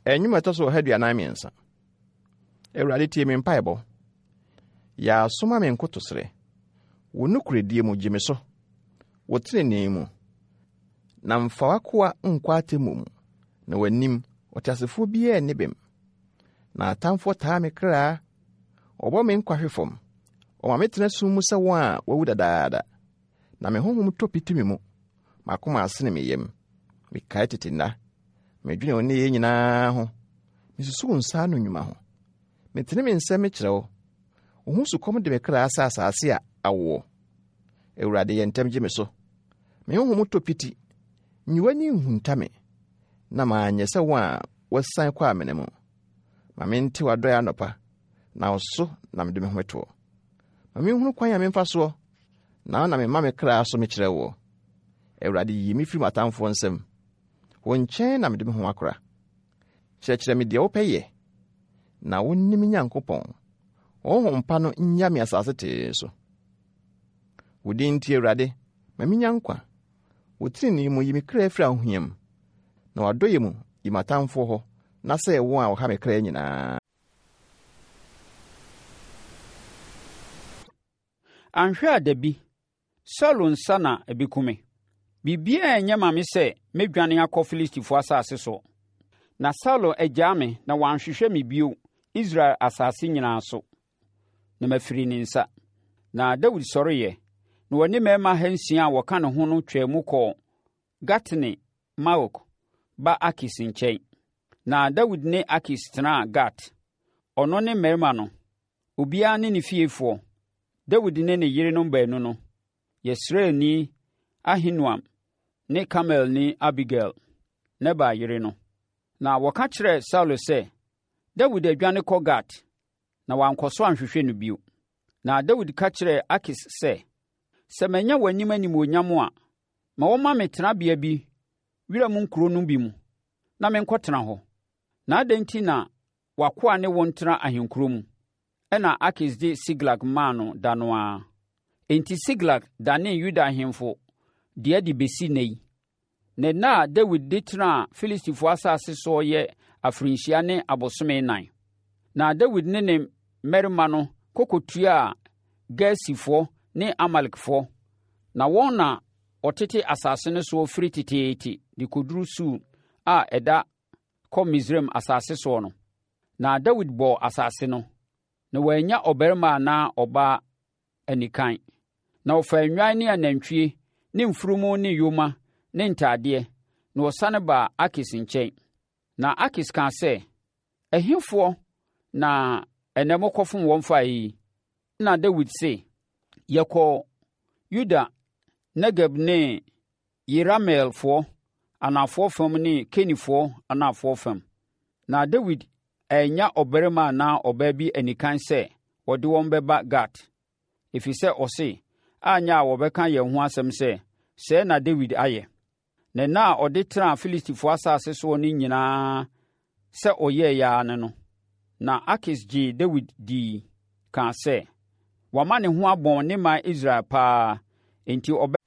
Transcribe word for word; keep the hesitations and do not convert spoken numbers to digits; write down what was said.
Enyum etoso haduanan miensa. Ewurade tie me mpaebɔ. Ya soma me nkotosre. Wo nukuredie mu gyeme so. Wo trenee mu. Na mfa wakoa nkwa atemu. Na wanim otasefo bia enibem. Na atamfo taa me kra. Obo me nkwa hwefom. Oma me tena sum mu se won a wawu dadaada. Na me honhom topitimi mu. Makoma asene me yem. Me kae tetinda. Me dwene one ye nyina ho. Me susu nsa no nwuma ho. Me tene me nsa me kyerɛ wo. Wo hu su kom de me kra asa asase a awo. Ewurade ye ntem gye me so. Me honhom topiti. Nyiwani nhunta me. Na ma anye se won a wasan kwa amene mu. Ma me nte wadoya anopa. Na oso na me de me ho meto. Ma me hunu kwan ya me mfa so. Na na me ma me kra so me kyerɛ wo. Ewurade yi me firi matamfo nsam. Wo nkyɛn na me de me ho akora. Kyerɛkyerɛ me deɛ wopɛ yɛ. Na wo nim Nyankopɔn. Wo hompa no nya me asase tee so. Wo din tie Ewurade, ma me nya nkwa. Wo trini mu yi me kra afiri ahohiam. Na wadoye mu yi matamfo ho, na sɛ wo a wo ha me kra nyinaa. Anhwɛ adabi. Saulo nsa na ebikume. Bibia enye ma me sɛ medwane akɔ Filistifo asase so. Na Saulo agya me na wanhwehwɛ me bio Israel asase nyinaa so. Na mafiri ne nsa. Na Dawid sɔreyɛ. Na wɔne mmarima hansia a wɔka ne ho no twaamu kɔɔ Gat ne Maok ba Akis nkyɛn. Na Dawid ne Akis tenaa Gat. Ɔno ne mmarima no. Obiara ne ne fiefoɔ. Dawid ne ne yerenom baanu no. Yesreelni Ahinoam ne Kamel ne Abigail ne ba yere no. Na wɔka kyerɛ Saulo sɛ Dawid adwane kɔ Gat na wankɔso anhwehwɛ no bio. Na Dawid ka kyerɛ Akis sɛ sɛ manya w'anim animuonyam a ma wɔma me tenabea bi wiram nkuro no bi mu na menkɔtena hɔ. Na adɛn nti na wakoa ne wo ntena ahenkuro mu. Ɛna Akis de Siglag maa no da no ara. Enti Siglag dane Yuda ahemfo deɛ de besi na yi. Na na Dawid de tena Filistifo asase so yɛ afirinhyia ne abosome nan. Na Dawid ne ne mmarima no kokotua Gersifoɔ ne Amalekfoɔ. Na wɔn na ɔtete asase no so firi teteete de koduru Sur a ɛda kɔ Misraim asase so no. Na Dawid bɔ asase no. Na wanya ɔbarima anaa ɔbaa anikan. Na ɔfa nnwan ne anantwie ne mfurumu ne yoma ne ntadeɛ. Na ɔsane ba Akis nkyɛn. Na Akis kaa sɛ, ɛhefoɔ na ɛnɛ mokɔfom wɔn fa yi. Na Dawid se, yɛkɔ Yuda, Negeb ne Yerameelfoɔ anafoɔ fam ne Kenifoɔ anafoɔ fam. Na Dawid ɛnya ɔbarima anaa ɔbaa bi anikan sɛ wɔde wɔn bɛba Gat. Ɛfiri sɛ ɔse, anya a wɔbɛka yɛn ho asɛm sɛ, sɛ na Dawid ayɛ. Na na a ɔde tena Filistifoɔ asase so no nyinaa sɛ ɔyɛɛ yaa ne no. Na Akis gye Dawid dii, kaa sɛ, wama ne ho abɔn ne man Israel paa, enti ɔbɛ